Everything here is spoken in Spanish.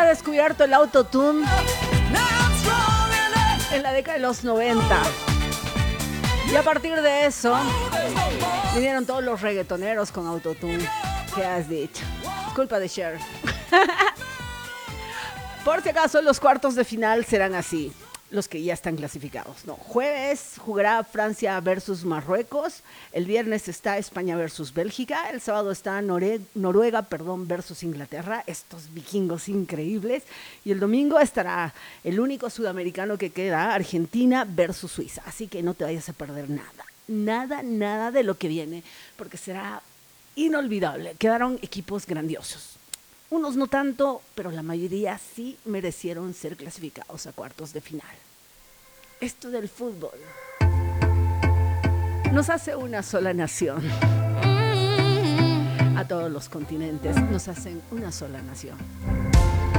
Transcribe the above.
descubierto el autotune en la década de los 90. Y a partir de eso, vinieron todos los reggaetoneros con autotune. ¿Qué has dicho? Es culpa de Cher. Por si acaso, los cuartos de final serán así. Los que ya están clasificados, ¿no? Jueves jugará Francia versus Marruecos. El viernes está España versus Bélgica. El sábado está Noruega versus Inglaterra. Estos vikingos increíbles. Y el domingo estará el único sudamericano que queda, Argentina versus Suiza. Así que no te vayas a perder nada. Nada de lo que viene. Porque será inolvidable. Quedaron equipos grandiosos. Unos no tanto, pero la mayoría sí merecieron ser clasificados a cuartos de final. Esto del fútbol nos hace una sola nación. A todos los continentes nos hacen una sola nación.